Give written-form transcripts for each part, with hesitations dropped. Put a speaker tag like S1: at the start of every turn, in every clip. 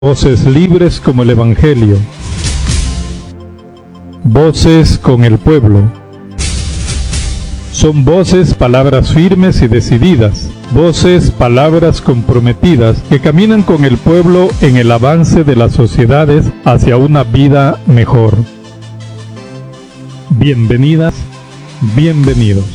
S1: Voces libres como el Evangelio. Voces con el pueblo. Son voces, palabras firmes y decididas. Voces, palabras comprometidas que caminan con el pueblo en el avance de las sociedades hacia una vida mejor. Bienvenidas, bienvenidos.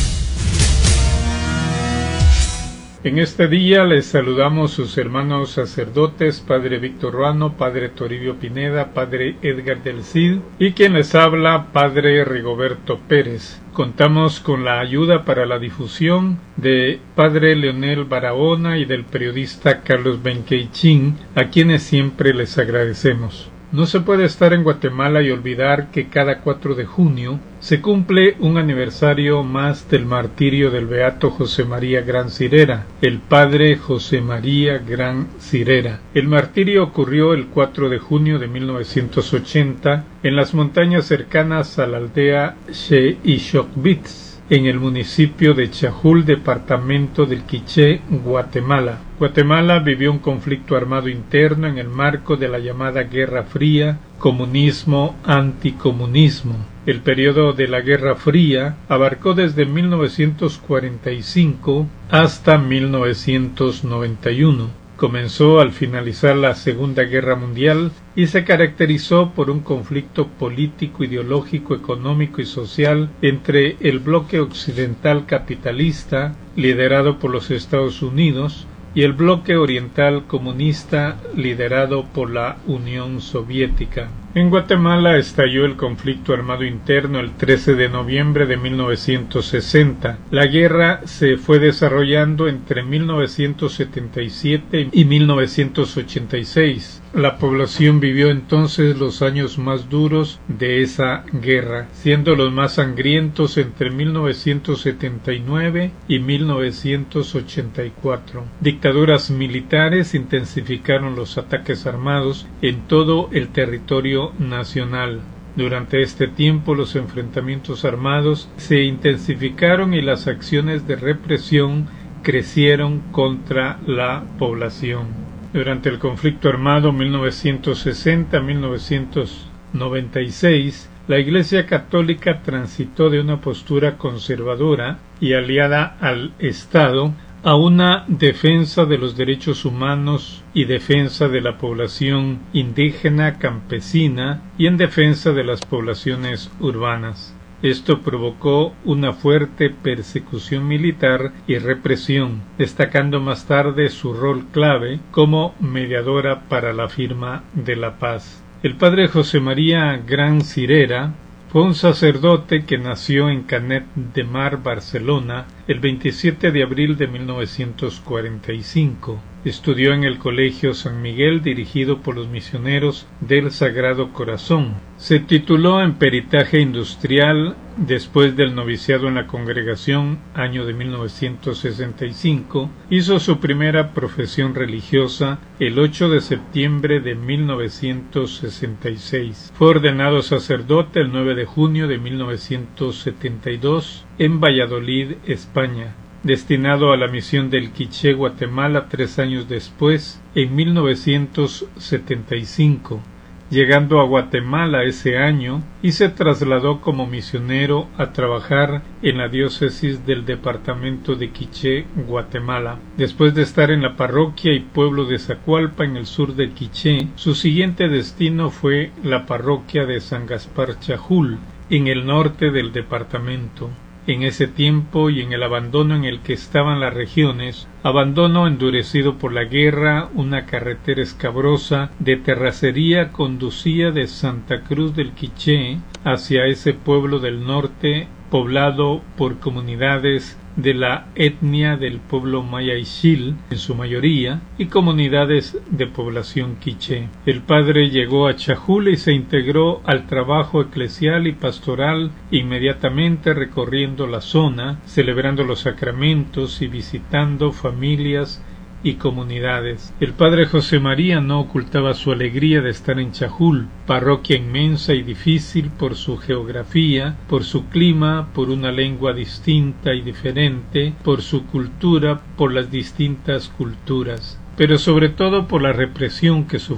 S1: En este día les saludamos sus hermanos sacerdotes, Padre Víctor Ruano, Padre Toribio Pineda, Padre Edgar del Cid y quien les habla, Padre Rigoberto Pérez. Contamos con la ayuda para la difusión de Padre Leonel Barahona y del periodista Carlos Benqueichín, a quienes siempre les agradecemos. No se puede estar en Guatemala y olvidar que cada 4 de junio se cumple un aniversario más del martirio del beato José María Gran Cirera, el padre José María Gran Cirera. El martirio ocurrió el 4 de junio de 1980 en las montañas cercanas a la aldea Xeixocbitz, en el municipio de Chajul, departamento del Quiché, Guatemala. Guatemala vivió un conflicto armado interno en el marco de la llamada Guerra Fría, comunismo-anticomunismo. El periodo de la Guerra Fría abarcó desde 1945 hasta 1991. Comenzó al finalizar la Segunda Guerra Mundial y se caracterizó por un conflicto político, ideológico, económico y social entre el bloque occidental capitalista, liderado por los Estados Unidos, y el bloque oriental comunista, liderado por la Unión Soviética. En Guatemala estalló el conflicto armado interno el 13 de noviembre de 1960. La guerra se fue desarrollando entre 1977 y 1986. La población vivió entonces los años más duros de esa guerra, siendo los más sangrientos entre 1979 y 1984. Dictaduras militares intensificaron los ataques armados en todo el territorio nacional. Durante este tiempo los enfrentamientos armados se intensificaron y las acciones de represión crecieron contra la población. Durante el conflicto armado 1960-1996, la Iglesia Católica transitó de una postura conservadora y aliada al Estado a una defensa de los derechos humanos y defensa de la población indígena, campesina y en defensa de las poblaciones urbanas. Esto provocó una fuerte persecución militar y represión, destacando más tarde su rol clave como mediadora para la firma de la paz. El padre José María Gran Cirera fue un sacerdote que nació en Canet de Mar, Barcelona, el 27 de abril de 1945. Estudió en el Colegio San Miguel, dirigido por los misioneros del Sagrado Corazón. Se tituló en Peritaje Industrial después del noviciado en la congregación, año de 1965. Hizo su primera profesión religiosa el 8 de septiembre de 1966. Fue ordenado sacerdote el 9 de junio de 1972 en Valladolid, España. Destinado a la misión del Quiché, Guatemala, 3 años después, en 1975, llegando a Guatemala ese año y se trasladó como misionero a trabajar en la diócesis del departamento de Quiché, Guatemala. Después de estar en la parroquia y pueblo de Zacualpa en el sur de Quiché, su siguiente destino fue la parroquia de San Gaspar Chajul, en el norte del departamento. En ese tiempo y en el abandono en el que estaban las regiones, abandono endurecido por la guerra, una carretera escabrosa de terracería conducía de Santa Cruz del Quiché hacia ese pueblo del norte, poblado por comunidades de la etnia del pueblo maya Ixil, en su mayoría, y comunidades de población quiché. El padre llegó a Chajul y se integró al trabajo eclesial y pastoral inmediatamente, recorriendo la zona, celebrando los sacramentos y visitando familias y comunidades. El padre José María no ocultaba su alegría de estar en Chajul, parroquia inmensa y difícil por su geografía, por su clima, por una lengua distinta y diferente, por su cultura, por las distintas culturas. pero sobre todo por la represión que sufrió